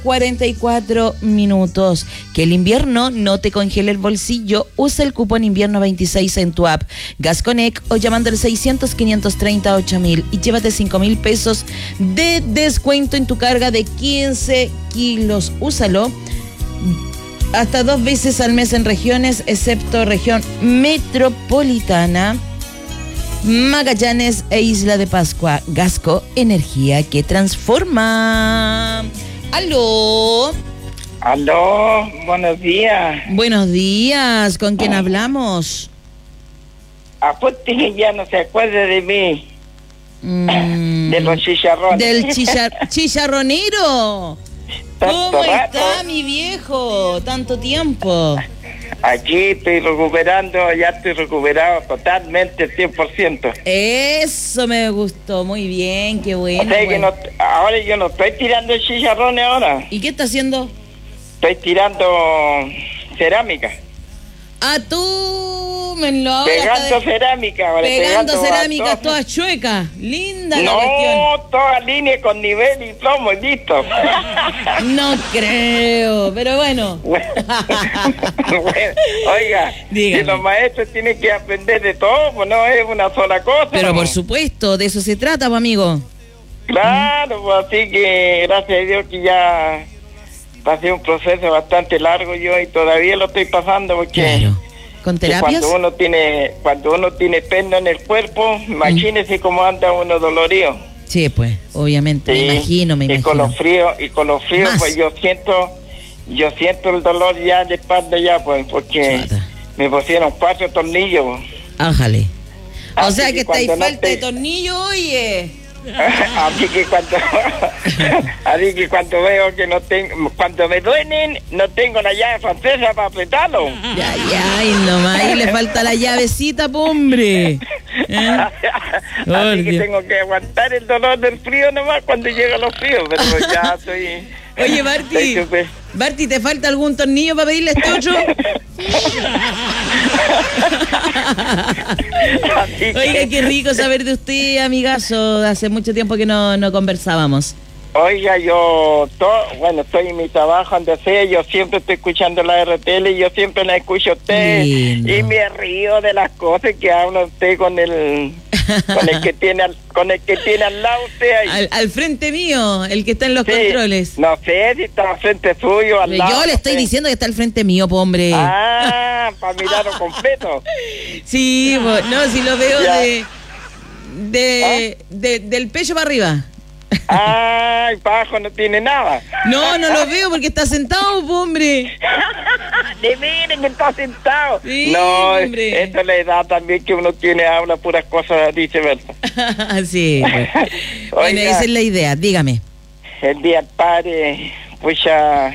44 minutos. Que el invierno no te congele el bolsillo. Usa el cupón invierno 26 en tu app Gasconnect o llamando al 600-530-8000 y llévate 5.000 pesos de descuento en tu carga de 15 kilos. Úsalo hasta 2 veces al mes en regiones, excepto región metropolitana, Magallanes e Isla de Pascua. Gasco, energía que transforma. ¡Aló! Aló, buenos días. Buenos días, ¿con quién hablamos? Apueste que ya no se acuerda de mí. De los chicharrones. Del chicharronero. ¿Cómo está mi viejo? Tanto tiempo. Aquí estoy recuperando, ya estoy recuperado totalmente el 100%. Eso me gustó, muy bien, qué bueno. O sea que no, ahora yo no estoy tirando chicharrones ahora. ¿Y qué está haciendo? Estoy tirando cerámica. Ah, tú me lo pegando cerámica, ahora. Pegando cerámicas todas chuecas. Linda la cuestión. No, toda línea con nivel y plomo, listo. No creo, pero bueno. Bueno, oiga, dígame. Si los maestros tienen que aprender de todo, pues no es una sola cosa. Pero ¿no? por supuesto, de eso se trata, pues, amigo. Claro, pues así que gracias a Dios que ya pasé un proceso bastante largo yo y todavía lo estoy pasando porque claro. ¿Con terapias? Cuando uno tiene pena en el cuerpo, imagínese cómo anda uno dolorido. Sí, pues, obviamente, sí, me imagino. Y con los fríos, pues yo siento el dolor ya de espalda ya, pues, porque me pusieron 4 tornillos. Pues. Ájale. O así sea que estáis falta de tornillo, oye. Así que cuando veo que no tengo, cuando me duelen, no tengo la llave francesa para apretarlo. Ya, y nomás ahí le falta la llavecita, hombre. Así que tengo que aguantar el dolor del frío nomás cuando llegan los fríos, pero ya estoy... Oye, Barty, ¿te falta algún tornillo para pedirle este otro? Oiga, qué rico saber de usted, amigazo. Hace mucho tiempo que no conversábamos. Oiga, yo estoy en mi trabajo donde sea, yo siempre estoy escuchando la RTL y yo siempre la escucho a usted. Lindo. Y me río de las cosas que habla usted con el que tiene al lado usted ahí. Al frente mío, el que está en los controles. No sé si está al frente suyo, al lado. Yo le estoy diciendo que está al frente mío, po, hombre. Ah, para mirarlo completo. Sí, no, si lo veo del pecho para arriba. Ay, bajo no tiene nada. No lo veo porque está sentado, hombre. De miren que está sentado. Sí, no, hombre. Esta es la edad también que uno habla puras cosas, dice verdad. Sí. Bueno, esa es la idea, dígame. El día del padre, pues ya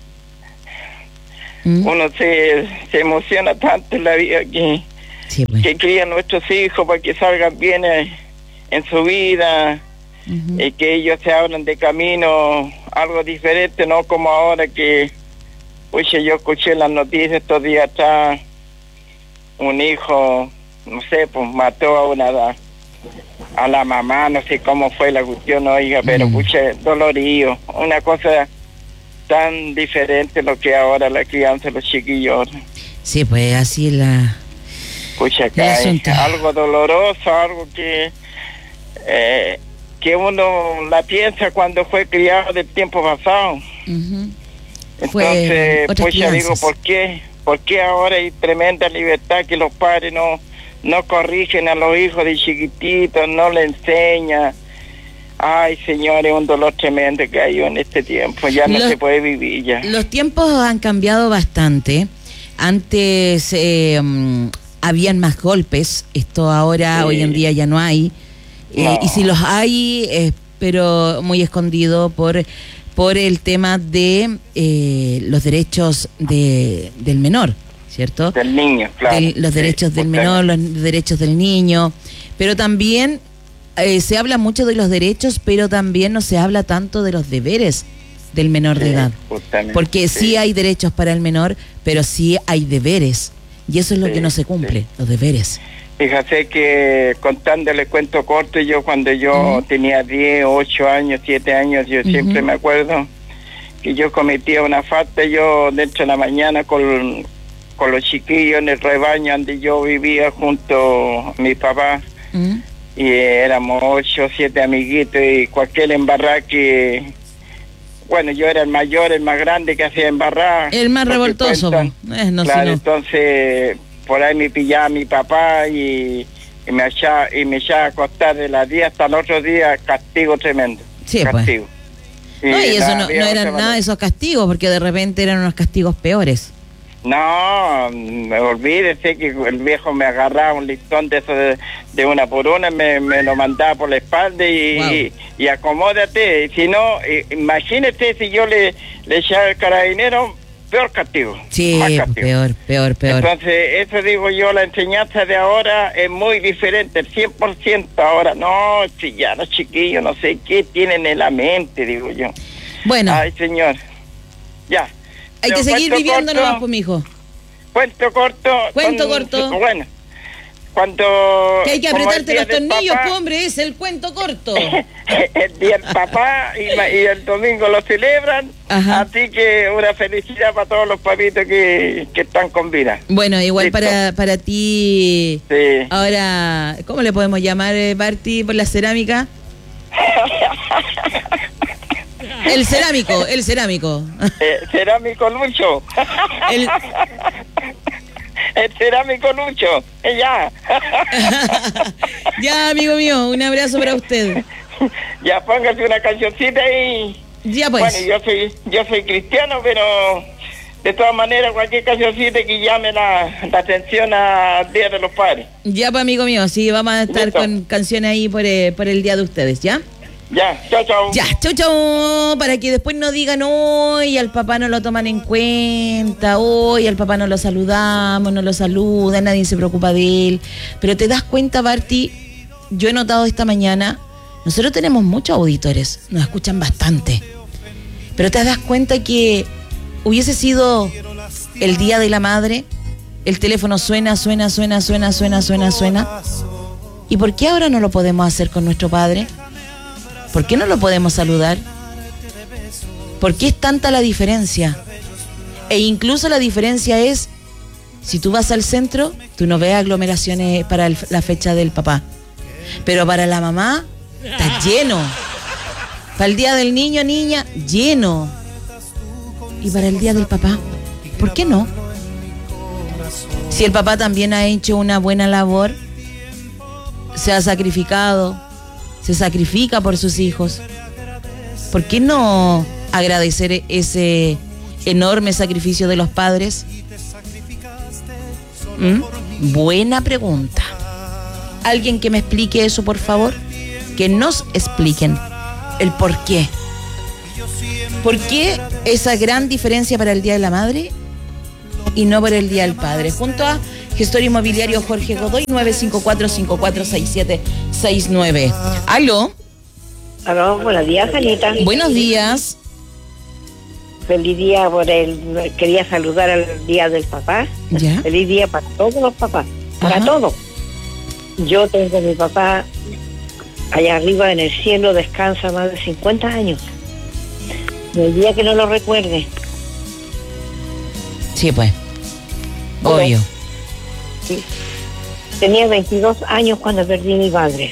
uno se emociona tanto en la vida que crían nuestros hijos para que salgan bien en su vida. Y que ellos se abran de camino algo diferente, no como ahora que pues yo escuché las noticias estos días atrás, un hijo, no sé, pues mató a la mamá, no sé cómo fue la cuestión, oiga, pero pucha, dolorido, una cosa tan diferente lo que ahora la crianza de los chiquillos. Sí, pues así es la... Pucha, que algo doloroso, algo que uno la piensa cuando fue criado del tiempo pasado. Entonces, pues ya digo, ¿por qué ahora hay tremenda libertad que los padres no corrigen a los hijos de chiquititos, no le enseñan? Ay, señores, un dolor tremendo que hay en este tiempo, ya no se puede vivir ya. Los tiempos han cambiado bastante. Antes habían más golpes, esto ahora, hoy en día ya no hay. Y si los hay, pero muy escondido por el tema de los derechos del menor, ¿cierto? Del niño, claro. Los derechos del menor, los derechos del niño. Pero también se habla mucho de los derechos, pero también no se habla tanto de los deberes del menor de edad. Porque sí hay derechos para el menor, pero sí hay deberes. Y eso es lo que no se cumple, los deberes. Fíjate que contándole cuento corto, yo cuando yo tenía 10, 8 años, 7 años, yo siempre me acuerdo que yo cometía una falta, yo dentro de la mañana con los chiquillos en el rebaño donde yo vivía junto a mi papá, y éramos 8 o 7 amiguitos, y cualquier embarrada que... Bueno, yo era el mayor, el más grande que hacía embarrada. El más revoltoso. No, claro, entonces por ahí me pillaba mi papá y me echaba a acostar de las 10 hasta el otro día, castigo tremendo. Sí, castigo. Pues. No, y eso no eran nada de esos castigos, porque de repente eran unos castigos peores. No, me olvídese que el viejo me agarraba un listón de eso de una por una, me lo mandaba por la espalda y acomódate. Si no, imagínate si yo le echaba el carabinero, peor castigo. Sí, castigo. Peor. Entonces, eso digo yo, la enseñanza de ahora es muy diferente, el 100% ahora. No, si ya los chiquillos no sé qué tienen en la mente, digo yo. Bueno. Ay, señor. Ya. Hay que seguir viviendo nomás, pues, mijo. Cuento corto. Bueno, cuando... Que hay que apretarte los tornillos, papá, hombre, es el cuento corto. El día del papá y el domingo lo celebran. Ajá. Así que una felicidad para todos los papitos que están con vida. Bueno, igual para ti. Sí. Ahora, ¿cómo le podemos llamar, Barty, por la cerámica? El cerámico. Cerámico Lucho. El cerámico Lucho, ya. Ya, amigo mío, un abrazo para usted. Ya, póngase una cancioncita y... Ya, pues. Bueno, yo soy cristiano, pero de todas maneras cualquier cancioncita que llame la atención al Día de los Padres. Ya, pues, amigo mío, sí, vamos a estar con canciones ahí por el Día de ustedes, ¿ya? Ya, chao. Ya, chau, para que después no digan, hoy al papá no lo toman en cuenta, hoy al papá no lo saludamos, no lo saludan, nadie se preocupa de él. Pero te das cuenta, Barty, yo he notado esta mañana, nosotros tenemos muchos auditores, nos escuchan bastante, pero te das cuenta que hubiese sido el Día de la Madre, el teléfono suena, ¿y por qué ahora no lo podemos hacer con nuestro padre? ¿Por qué no lo podemos saludar? ¿Por qué es tanta la diferencia? E incluso la diferencia es, si tú vas al centro, tú no ves aglomeraciones para la fecha del papá. Pero para la mamá, está lleno. Para el día del niño, niña, lleno. Y para el día del papá, ¿por qué no? Si el papá también ha hecho una buena labor, se ha sacrificado, se sacrifica por sus hijos, ¿por qué no agradecer ese enorme sacrificio de los padres? Buena pregunta. ¿Alguien que me explique eso, por favor? Que nos expliquen el por qué. ¿Por qué esa gran diferencia para el Día de la Madre y no para el Día del Padre? Junto a Gestor Inmobiliario Jorge Godoy, 954-546769. ¿Aló? Aló, buenos días, Anita. Buenos días. Feliz día quería saludar al Día del Papá. ¿Ya? Feliz día para todos los papás, para todos. Yo tengo a mi papá allá arriba en el cielo, descansa más de 50 años. El día que no lo recuerde. Sí, pues. Obvio. Sí. Tenía 22 años cuando perdí a mi padre.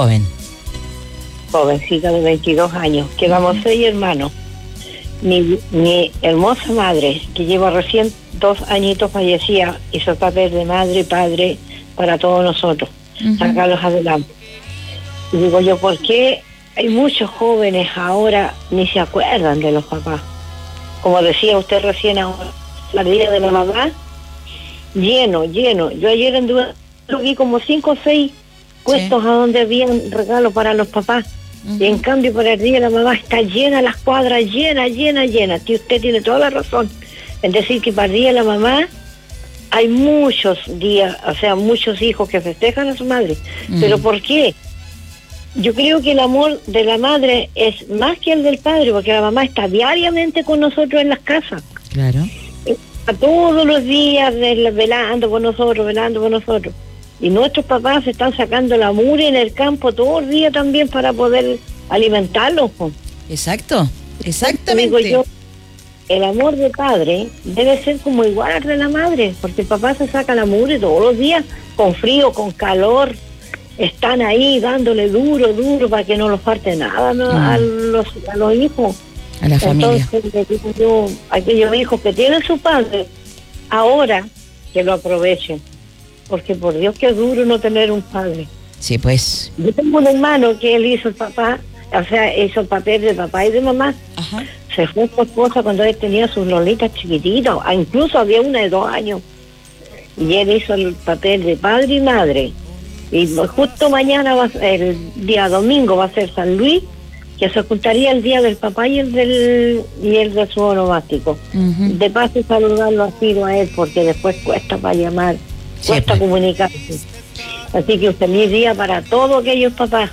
Jovencita de 22 años. Quedamos 6 hermanos. Mi hermosa madre, que lleva recién 2 añitos, fallecía, hizo papel de madre y padre para todos nosotros, sacarlos adelante. Y digo yo, ¿por qué hay muchos jóvenes ahora ni se acuerdan de los papás? Como decía usted recién ahora, la Día de la Mamá, lleno. Yo ayer anduve, vi como 5 o 6 puestos a donde habían regalos para los papás. Y en cambio para el Día de la Mamá está llena las cuadras, llena. Que usted tiene toda la razón en decir que para el Día de la Mamá hay muchos días, o sea, muchos hijos que festejan a su madre. ¿Pero por qué? Yo creo que el amor de la madre es más que el del padre, porque la mamá está diariamente con nosotros en las casas. Claro. Todos los días velando por nosotros. Y nuestros papás se están sacando la mugre en el campo todo el día también para poder alimentarlos. Exacto, exactamente. Digo yo, el amor de padre debe ser como igual al de la madre, porque el papá se saca la mugre todos los días, con frío, con calor, están ahí dándole duro para que no les falte nada, ¿no? a los hijos, a la familia. Entonces le digo yo, aquellos hijos que tienen su padre, ahora que lo aprovechen, porque por Dios que es duro no tener un padre. Sí, pues. Yo tengo un hermano que él hizo el papá, o sea, hizo el papel de papá y de mamá. Ajá. Se fue su esposa cuando él tenía sus lolitas chiquititos, incluso había una de 2 años. Y él hizo el papel de padre y madre. Y justo mañana, el día domingo, va a ser San Luis, que se juntaría el día del papá y el de su onomástico. Uh-huh. De paso saludarlo así a él, porque después cuesta para llamar, cuesta comunicarse. Así que un feliz día para todos aquellos papás,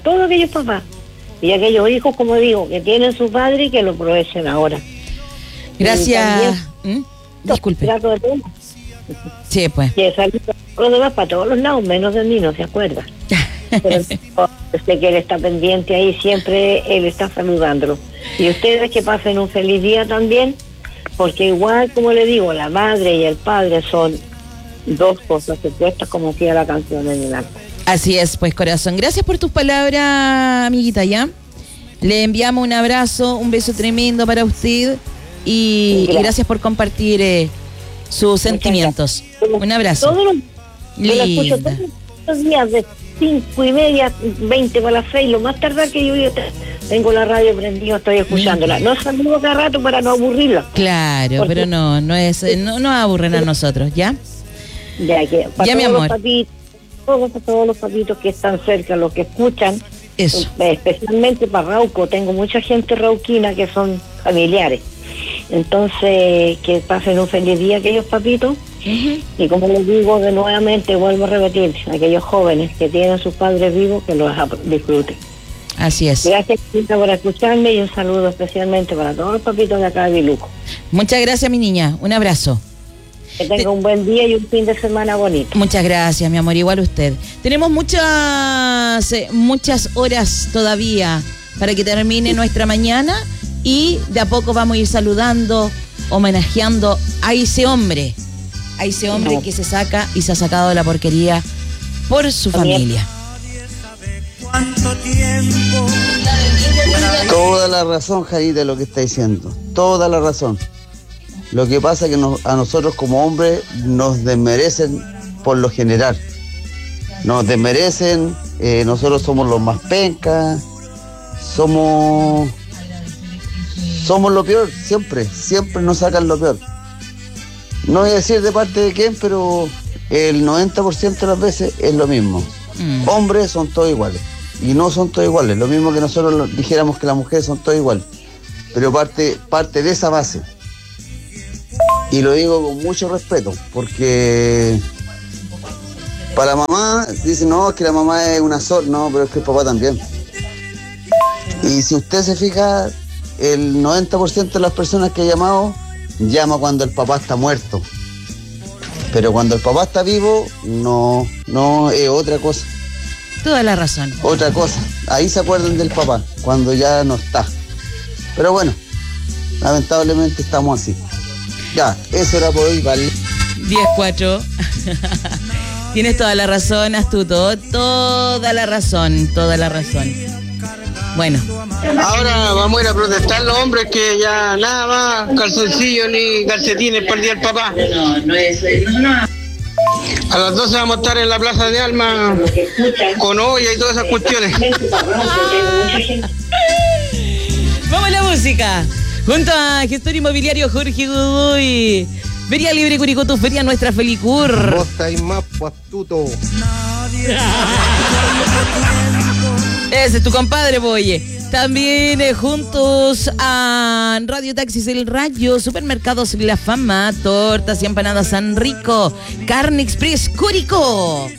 y aquellos hijos, como digo, que tienen su padre y que lo aprovechen ahora. Gracias. Disculpe. Sí, pues. Que saludos los demás para todos los lados, menos de mí, no se acuerda. Pero sé que él está pendiente ahí, siempre él está saludándolo. Y ustedes que pasen un feliz día también, porque igual, como le digo, la madre y el padre son 2 cosas opuestas, como decía la canción en el acto. Así es, pues, corazón. Gracias por tus palabras, amiguita, ¿ya? Le enviamos un abrazo, un beso tremendo para usted y gracias por compartir sus sentimientos. Un abrazo. Yo la escucho todos los días de 5:30, 20 para las 6, lo más tarde que yo tengo la radio prendida, estoy escuchándola. No saludo cada rato para no aburrirla. Claro, pero no aburren a nosotros, ¿ya? Ya, que para ya, mi amor. Todos los papitos que están cerca, los que escuchan, eso. Especialmente para Rauco, tengo mucha gente rauquina que son familiares. Entonces, que pasen un feliz día aquellos papitos. Uh-huh. Y como les digo, nuevamente vuelvo a repetir, aquellos jóvenes que tienen sus padres vivos, que los disfruten. Así es. Gracias, Quinta, por escucharme y un saludo especialmente para todos los papitos de acá de Biluco. Muchas gracias, mi niña. Un abrazo. Que tenga un buen día y un fin de semana bonito. Muchas gracias, mi amor, igual usted. Tenemos muchas horas todavía para que termine nuestra mañana y de a poco vamos a ir saludando, homenajeando a ese hombre que se saca y se ha sacado de la porquería por su familia. Toda la razón, Jair, de lo que está diciendo. Toda la razón. Lo que pasa es que a nosotros como hombres nos desmerecen por lo general. Nos desmerecen, nosotros somos los más pencas, somos lo peor, siempre nos sacan lo peor. No voy a decir de parte de quién, pero el 90% de las veces es lo mismo. Hombres son todos iguales, y no son todos iguales, lo mismo que nosotros dijéramos que las mujeres son todas iguales, pero parte de esa base. Y lo digo con mucho respeto, porque para la mamá, dicen, no, es que la mamá es una sola, no, pero es que el papá también. Y si usted se fija, el 90% de las personas que ha llamado, llama cuando el papá está muerto. Pero cuando el papá está vivo, no es otra cosa. Toda la razón. Otra cosa, ahí se acuerdan del papá, cuando ya no está. Pero bueno, lamentablemente estamos así. Ya, eso era por hoy, ¿vale? 10-4. Tienes toda la razón, Astuto. Toda la razón. Bueno. Ahora vamos a ir a protestar los hombres que ya nada más calzoncillos ni calcetines para el día del papá. No. A las 12 vamos a estar en la Plaza de Alma con olla y todas esas cuestiones. Vamos a la música. Junto a gestor inmobiliario Jorge Godoy. Feria Libre Curicó, tu feria, nuestra Felicur. Vos estáis más Astuto. Ese es tu compadre, oye. También juntos a Radio Taxis El Rayo, Supermercados La Fama, Tortas y Empanadas San Rico, Carne Express Curicó.